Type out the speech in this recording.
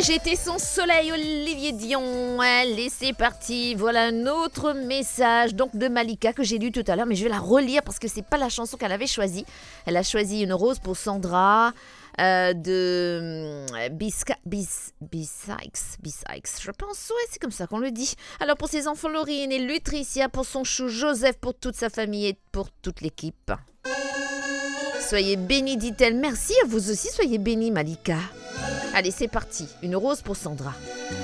j'étais son soleil, Olivier Dion. Allez, c'est parti. Voilà un autre message donc de Malika que j'ai lu tout à l'heure, mais je vais la relire parce que c'est pas la chanson qu'elle avait choisie. Elle a choisi Une rose pour Sandra de B-Sykes, je pense. Ouais, c'est comme ça qu'on le dit. Alors pour ses enfants Laurine et Lutricia, pour son chou Joseph, pour toute sa famille et pour toute l'équipe. Soyez bénis, dit-elle. Merci à vous aussi, soyez bénis, Malika. Allez, c'est parti. Une rose pour Sandra.